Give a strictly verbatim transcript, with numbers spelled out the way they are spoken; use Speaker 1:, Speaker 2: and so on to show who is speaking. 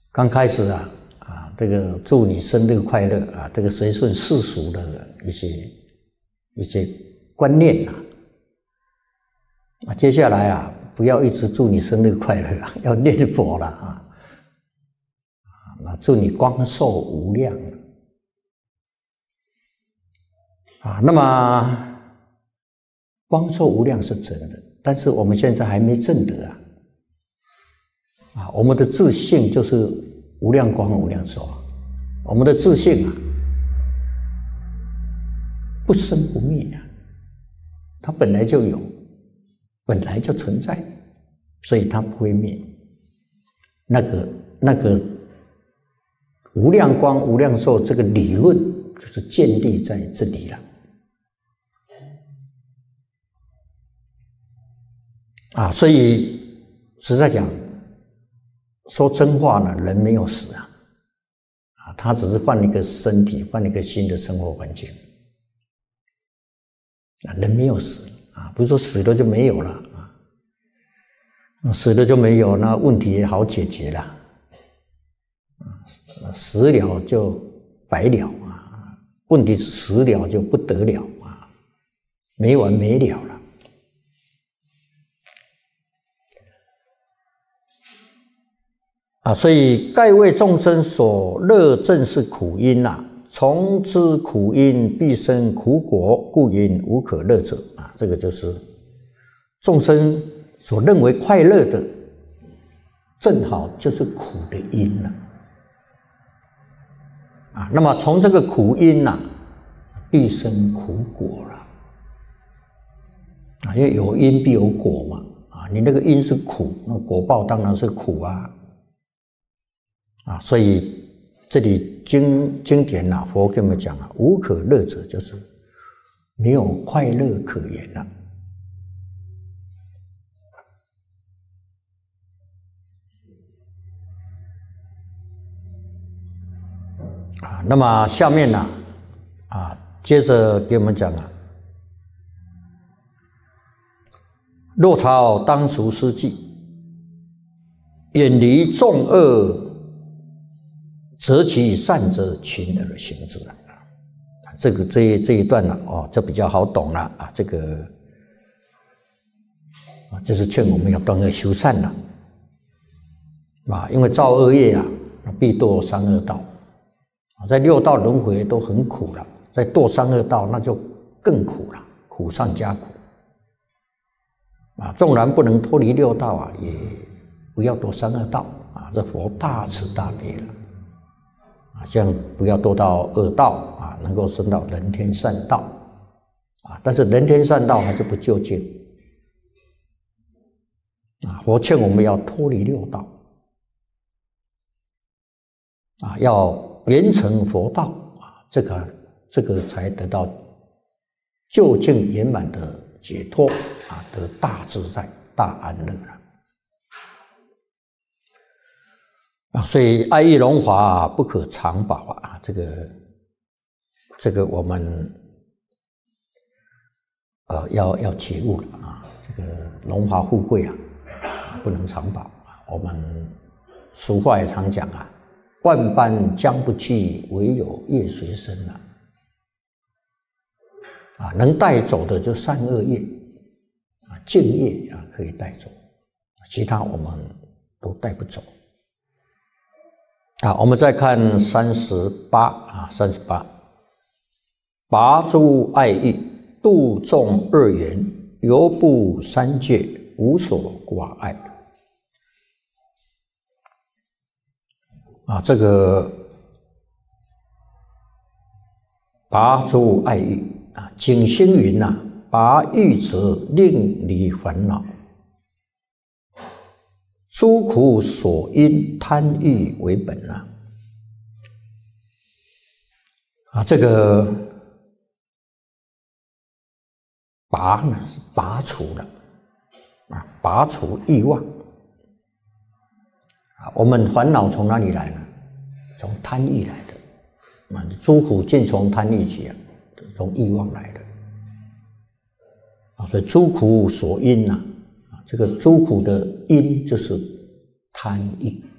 Speaker 1: 刚开始啊啊，这个祝你生日快乐啊，这个随顺世俗的一些一些观念啊，啊，接下来啊，不要一直祝你生日快乐啊，要念佛了啊，啊，祝你光寿无量啊。那么光寿无量是真的，但是我们现在还没证得啊。啊，我们的自性就是无量光无量寿啊，我们的自性啊，不生不灭啊，它本来就有，本来就存在，所以它不会灭。那个那个无量光无量寿这个理论，就是建立在这里了。啊，所以实在讲，说真话呢，人没有死啊，啊，他只是换了一个身体，换了一个新的生活环境，啊，人没有死啊，不是说死了就没有了啊，死了就没有，那问题也好解决了，啊，死了就白了啊，问题是死了就不得了啊，没完没了了。啊，所以盖为众生所乐，正是苦因呐、啊。从知苦因，必生苦果，故云无可乐者啊。这个就是众生所认为快乐的，正好就是苦的因了啊。那么从这个苦因呐、啊，必生苦果了啊。因为有因必有果嘛啊。你那个因是苦，那果报当然是苦啊。啊，所以这里经经典啊，佛跟我们讲啊，无可乐者，就是没有快乐可言了。啊，那么下面呢，啊，接着给我们讲啊，若朝当除施记，远离众恶。择其善者，勤而行之啊！这个这一这一段呢、啊，哦，这比较好懂了啊。这个啊，就是劝我们要断恶修善了啊，因为造恶业啊，必堕三恶道啊，在六道轮回都很苦了，在堕三恶道那就更苦了，苦上加苦啊。纵然不能脱离六道啊，也不要堕三恶道啊。这佛大慈大悲了。啊，这样不要堕到恶道啊，能够升到人天善道啊。但是人天善道还是不究竟啊。佛劝我们要脱离六道啊，要圆成佛道啊，这个这个才得到究竟圆满的解脱啊，得大自在、大安乐了。啊，所以爱欲荣华、啊、不可长保啊！这个，这个我们呃要要觉悟了啊！这个荣华富贵啊，不能长保啊！我们俗话也常讲啊，万般将不去，唯有业随身啊！啊，能带走的就善恶业啊，净业啊可以带走，其他我们都带不走。啊，我们再看三十八啊，三十八，拔诸爱欲，度众二缘，犹不三界，无所挂碍。啊，这个拔诸爱欲啊，景星云呐、啊，拔欲者令离烦恼。诸苦所因贪欲为本啊！啊，这个拔呢是拔除了啊，拔除欲望啊。我们烦恼从哪里来呢？从贪欲来的啊，诸苦尽从贪欲起啊，从欲望来的啊。所以诸苦所因呐、啊。这个诸苦的因就是贪欲。